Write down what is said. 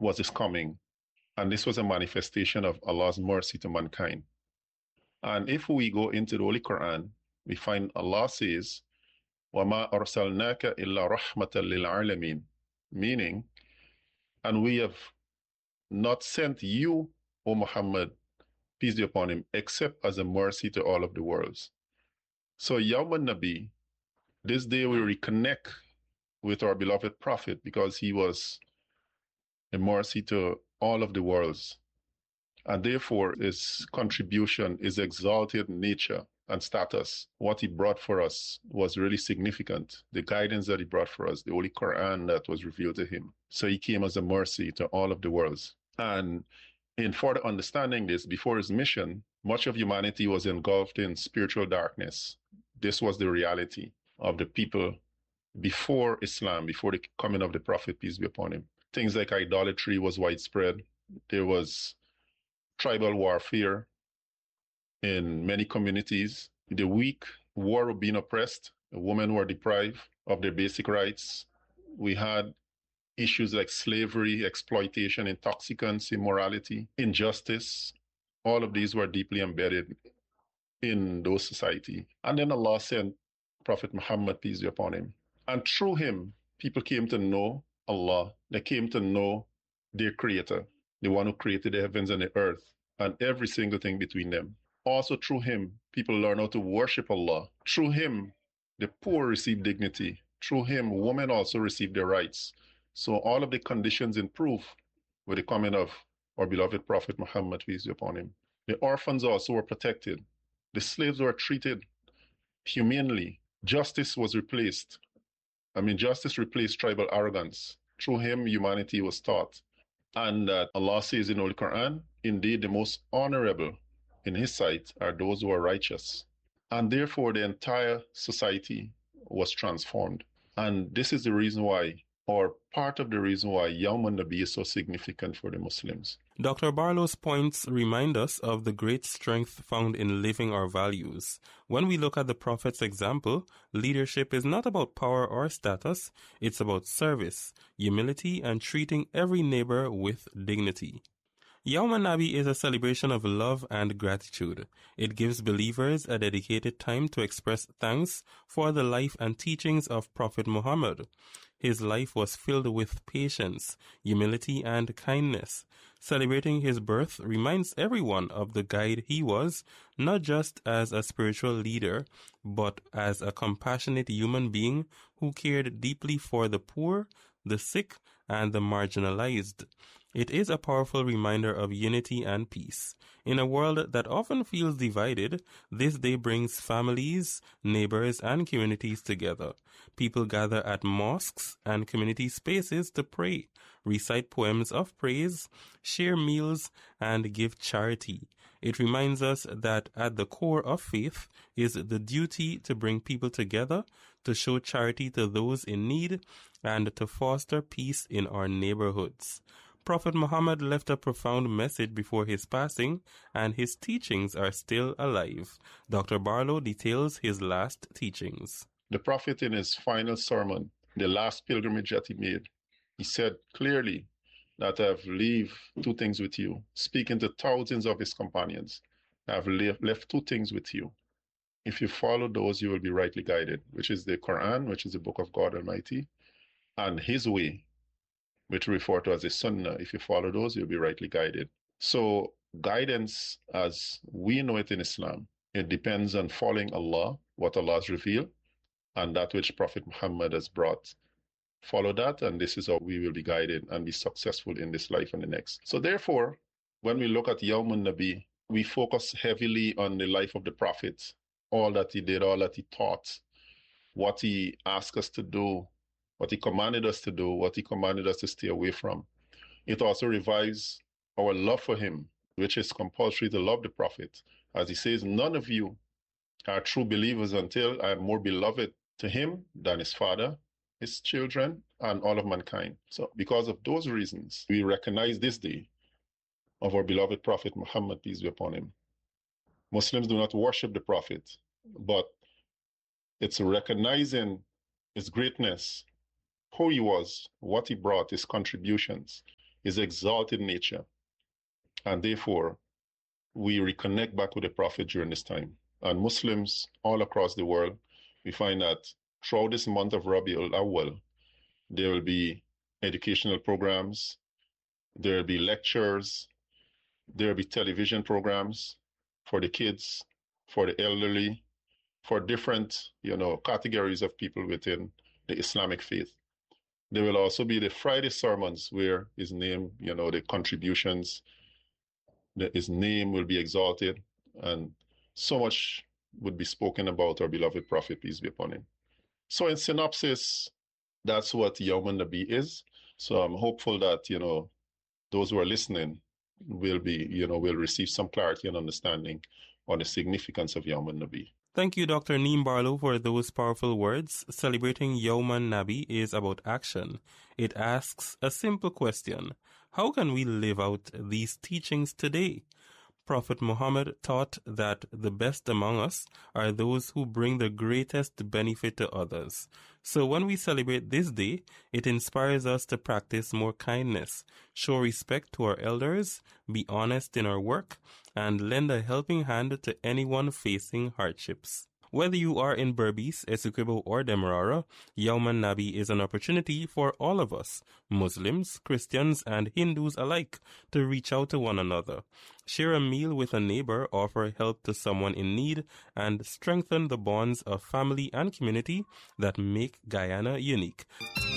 was his coming. And this was a manifestation of Allah's mercy to mankind. And if we go into the Holy Quran, we find Allah says, وَمَا أَرْسَلْنَاكَ إِلَّا رَحْمَةً لِلْعَالَمِينَ, meaning, and we have not sent you, O Muhammad, peace be upon him, except as a mercy to all of the worlds. So Yawm al-Nabi, this day we reconnect with our beloved Prophet because he was a mercy to all of the worlds. And therefore his contribution, his exalted nature and status, what he brought for us was really significant. The guidance that he brought for us, the Holy Quran that was revealed to him. So he came as a mercy to all of the worlds. And in further understanding this, before his mission, much of humanity was engulfed in spiritual darkness. This was the reality of the people before Islam, before the coming of the Prophet, peace be upon him. Things like idolatry was widespread. There was tribal warfare in many communities. The weak were being oppressed. The women were deprived of their basic rights. We had issues like slavery, exploitation, intoxicants, immorality, injustice. All of these were deeply embedded in those society. And then Allah sent Prophet Muhammad, peace be upon him. And through him, people came to know Allah. They came to know their creator, the one who created the heavens and the earth and every single thing between them. Also through him, people learn how to worship Allah. Through him, the poor receive dignity. Through him, women also receive their rights. So all of the conditions improve with the coming of our beloved Prophet Muhammad, peace be upon him. The orphans also were protected. The slaves were treated humanely. Justice was replaced. Justice replaced tribal arrogance. Through him, humanity was taught. And Allah says in the Holy Quran, indeed, the most honorable in his sight are those who are righteous. And therefore, the entire society was transformed. And this is the reason why, or part of the reason why Yawm al-Nabi is so significant for the Muslims. Dr. Barlow's points remind us of the great strength found in living our values. When we look at the Prophet's example, leadership is not about power or status, it's about service, humility, and treating every neighbor with dignity. Yawm al-Nabi is a celebration of love and gratitude. It gives believers a dedicated time to express thanks for the life and teachings of Prophet Muhammad. His life was filled with patience, humility, and kindness. Celebrating his birth reminds everyone of the guide he was, not just as a spiritual leader, but as a compassionate human being who cared deeply for the poor, the sick, and the marginalized. It is a powerful reminder of unity and peace. In a world that often feels divided, this day brings families, neighbors, and communities together. People gather at mosques and community spaces to pray, recite poems of praise, share meals, and give charity. It reminds us that at the core of faith is the duty to bring people together, to show charity to those in need, and to foster peace in our neighborhoods. Prophet Muhammad left a profound message before his passing, and his teachings are still alive. Dr. Barlow details his last teachings. The Prophet, in his final sermon, the last pilgrimage that he made, he said clearly that I have left two things with you. Speaking to thousands of his companions, I have left two things with you. If you follow those, you will be rightly guided, which is the Quran, which is the book of God Almighty, and his way, which we refer to as the Sunnah. If you follow those, you'll be rightly guided. So guidance, as we know it in Islam, it depends on following Allah, what Allah has revealed, and that which Prophet Muhammad has brought. Follow that, and this is how we will be guided and be successful in this life and the next. So therefore, when we look at Yawm al-Nabi, we focus heavily on the life of the Prophet, all that he did, all that he taught, what he asked us to do, what he commanded us to do, what he commanded us to stay away from. It also revives our love for him, which is compulsory to love the Prophet. As he says, none of you are true believers until I am more beloved to him than his father, his children, and all of mankind. So because of those reasons, we recognize this day of our beloved Prophet Muhammad, peace be upon him. Muslims do not worship the Prophet, but it's recognizing his greatness, who he was, what he brought, his contributions. is exalted nature. And therefore, we reconnect back with the Prophet during this time. And Muslims all across the world, we find that throughout this month of Rabiul Awwal, there will be educational programs, there will be lectures, there will be television programs for the kids, for the elderly, for different, categories of people within the Islamic faith. There will also be the Friday sermons where his name, the contributions, his name will be exalted, and so much would be spoken about our beloved Prophet, peace be upon him. So in synopsis, that's what Yawm Nabi is. So I'm hopeful that, those who are listening will receive some clarity and understanding on the significance of Yawm Nabi. Thank you, Dr. Neem Barlow, for those powerful words. Celebrating Yawm Nabi is about action. It asks a simple question: how can we live out these teachings today? Prophet Muhammad taught that the best among us are those who bring the greatest benefit to others. So when we celebrate this day, it inspires us to practice more kindness, show respect to our elders, be honest in our work, and lend a helping hand to anyone facing hardships. Whether you are in Berbice, Essequibo, or Demerara, Yawm Nabi is an opportunity for all of us, Muslims, Christians, and Hindus alike, to reach out to one another, share a meal with a neighbor, offer help to someone in need, and strengthen the bonds of family and community that make Guyana unique.